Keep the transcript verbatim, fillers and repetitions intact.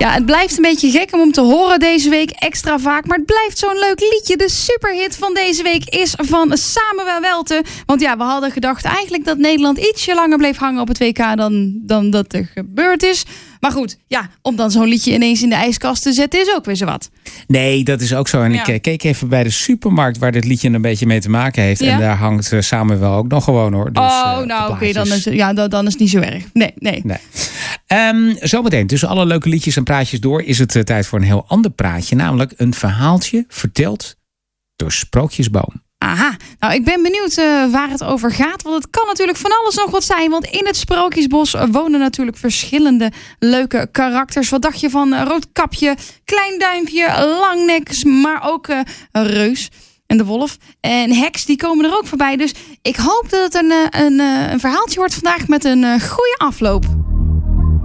Ja, het blijft een beetje gek om hem te horen deze week extra vaak. Maar het blijft zo'n leuk liedje. De superhit van deze week is van Samuel Welte. Want ja, we hadden gedacht eigenlijk dat Nederland ietsje langer bleef hangen op het W K dan, dan dat er gebeurd is. Maar goed, ja, om dan zo'n liedje ineens in de ijskast te zetten is ook weer zo wat. Nee, dat is ook zo. En ja. ik keek even bij de supermarkt waar dit liedje een beetje mee te maken heeft. Ja. En daar hangt uh, Samuel ook nog gewoon hoor. Dus, oh, uh, nou oké, okay, dan, is, ja, dan, dan is het niet zo erg. Nee, nee. nee. Um, zometeen, tussen alle leuke liedjes en praatjes door is het uh, tijd voor een heel ander praatje. Namelijk een verhaaltje verteld door Sprookjesboom. Aha, nou ik ben benieuwd uh, waar het over gaat. Want het kan natuurlijk van alles nog wat zijn. Want in het Sprookjesbos wonen natuurlijk verschillende leuke karakters. Wat dacht je van uh, Roodkapje, Klein Duimpje, Langnek, maar ook uh, Reus en de Wolf. En Heks, die komen er ook voorbij. Dus ik hoop dat het een, een, een verhaaltje wordt vandaag met een uh, goede afloop.